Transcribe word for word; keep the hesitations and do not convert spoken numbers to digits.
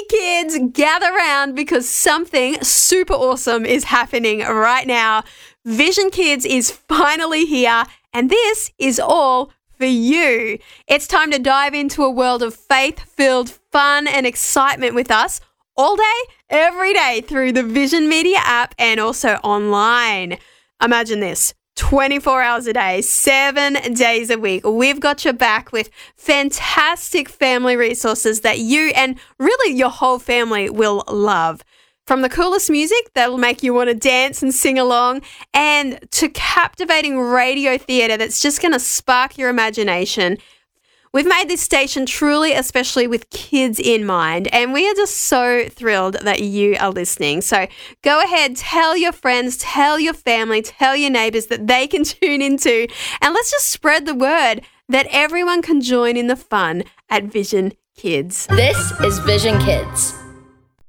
Hey kids, gather round because something super awesome is happening right now. Vision Kids is finally here, and this is all for you. It's time to dive into a world of faith-filled fun and excitement with us all day, every day through the Vision Media app and also online. Imagine this. twenty-four hours a day, seven days a week. We've got your back with fantastic family resources that you and really your whole family will love. From the coolest music that'll make you want to dance and sing along, and to captivating radio theatre that's just going to spark your imagination. We've made this station truly especially with kids in mind, and we are just so thrilled that you are listening. So go ahead, tell your friends, tell your family, tell your neighbours that they can tune into, and let's just spread the word that everyone can join in the fun at Vision Kids. This is Vision Kids.